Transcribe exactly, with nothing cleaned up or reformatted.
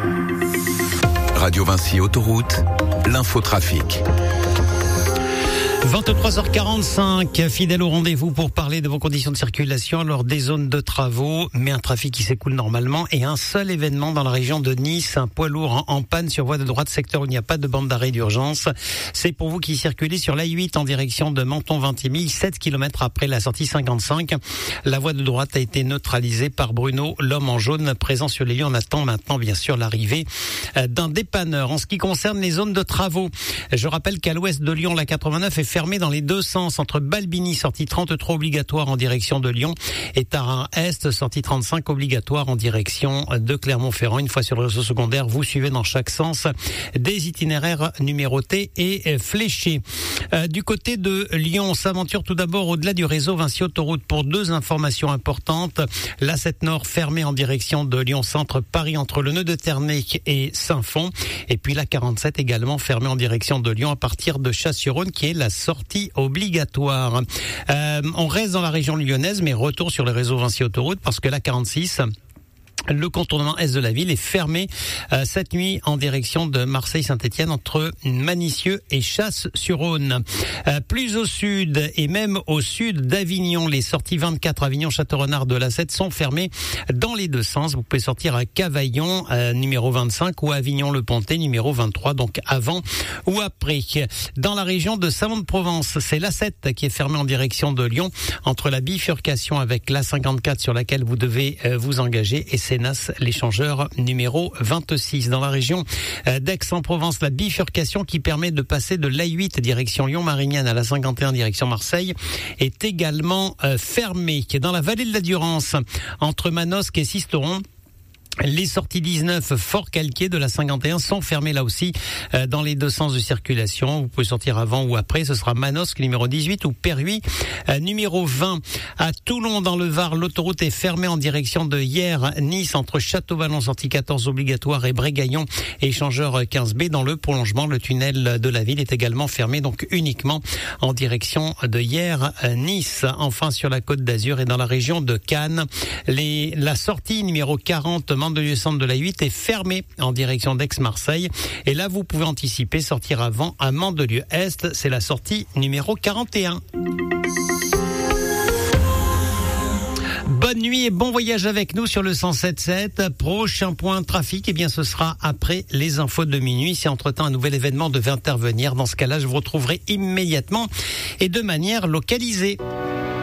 Radio Vinci Autoroute, l'infotrafic. vingt-trois heures quarante-cinq, fidèle au rendez-vous pour parler de vos conditions de circulation lors des zones de travaux, mais un trafic qui s'écoule normalement et un seul événement dans la région de Nice, un poids lourd en panne sur voie de droite, secteur où il n'y a pas de bande d'arrêt d'urgence. C'est pour vous qui circulez sur l'A huit en direction de Menton-Vintimille, sept kilomètres après la sortie cinquante-cinq. La voie de droite a été neutralisée par Bruno, l'homme en jaune présent sur les lieux. On attend maintenant bien sûr l'arrivée d'un dépanneur. En ce qui concerne les zones de travaux, je rappelle qu'à l'ouest de Lyon, la quatre-vingt-neuf est fermé dans les deux sens entre Balbini, sortie trente-trois obligatoire en direction de Lyon, et Tarin-Est, sortie trente-cinq obligatoire en direction de Clermont-Ferrand. Une fois sur le réseau secondaire, vous suivez dans chaque sens des itinéraires numérotés et fléchés. Euh, du côté de Lyon, on s'aventure tout d'abord au-delà du réseau Vinci Autoroute pour deux informations importantes. L'A sept Nord fermée en direction de Lyon-Centre, Paris entre le nœud de Ternay et Saint-Fond. Et puis la quarante-sept également fermée en direction de Lyon à partir de Chasse-sur-Rhône, qui est la sortie obligatoire. Euh, on reste dans la région lyonnaise, mais retour sur le réseau Vinci Autoroute parce que la quarante-six... le contournement est de la ville est fermé euh, cette nuit en direction de Marseille-Saint-Étienne entre Manicieux et Chasse-sur-Rhône. Euh, plus au sud et même au sud d'Avignon, les sorties vingt-quatre Avignon-Château-Renard de l'A sept sont fermées dans les deux sens. Vous pouvez sortir à Cavaillon euh, numéro vingt-cinq ou Avignon-le-Pontet numéro vingt-trois, donc avant ou après. Dans la région de Salon-de-Provence, c'est l'A sept qui est fermée en direction de Lyon entre la bifurcation avec l'A cinquante-quatre sur laquelle vous devez euh, vous engager et Sénas, l'échangeur numéro vingt-six. Dans la région d'Aix-en-Provence, la bifurcation qui permet de passer de l'A huit direction Lyon-Marignane à la cinquante et un direction Marseille est également fermée. Dans la vallée de la Durance, entre Manosque et Sisteron, les sorties dix-neuf Fort-Calquier de la cinquante et un sont fermées là aussi euh, dans les deux sens de circulation. Vous pouvez sortir avant ou après. Ce sera Manosque numéro dix-huit ou Perruis euh, numéro vingt. À Toulon dans le Var, l'autoroute est fermée en direction de Hyères, Nice entre Château-Vallon sortie quatorze obligatoire et Brégaillon échangeur quinze B. Dans le prolongement, le tunnel de la ville est également fermé, donc uniquement en direction de Hyères, Nice. Enfin sur la Côte d'Azur et dans la région de Cannes, les, la sortie numéro quarante Mandelieu-Centre de la huit est fermée en direction d'Aix-Marseille. Et là, vous pouvez anticiper, sortir avant à Mandelieu-Est. C'est la sortie numéro quarante et un. Bonne nuit et bon voyage avec nous sur le cent sept sept. Prochain point trafic, eh bien, ce sera après les infos de minuit. Si entre-temps un nouvel événement devait intervenir, dans ce cas-là, je vous retrouverai immédiatement et de manière localisée.